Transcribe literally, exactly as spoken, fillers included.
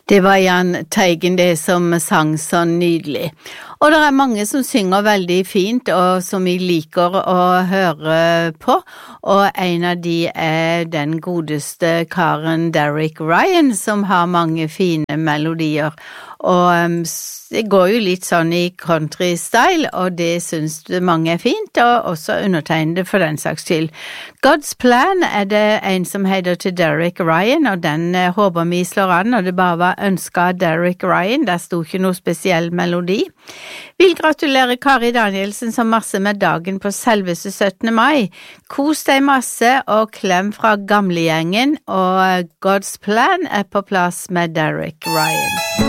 Det var Jahn Teigen det som sang så nydelig. Og det er mange som synger veldig fint, og som vi liker å høre på. Og en av de er den godeste karen Derek Ryan, som har mange fine melodier. Og um, det går jo litt sånn i country-style, og det synes mange er fint, og også undertegnede for den saks skyld. God's Plan er det en som heter til Derek Ryan, og den uh, håper vi slår an, og det bare var ønsket av Derek Ryan. Der stod ikke noe spesiell melodi. Vil gratulere Kari Danielsen så masse med dagen på selveste syttende mai. Kos deg masse, og klem fra gamlegjengen, og God's Plan er på plass med Derek Ryan.